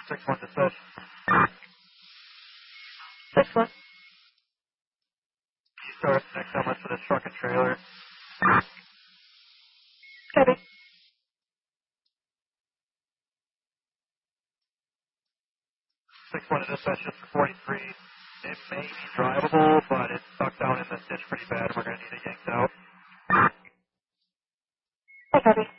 6-1 dispatch. 6-1. Start next time for this truck and trailer. Copy. 6-1 to dispatch just for 43. It may be drivable, but it's stuck down in this ditch pretty bad. We're going to need it yanked out. I copy.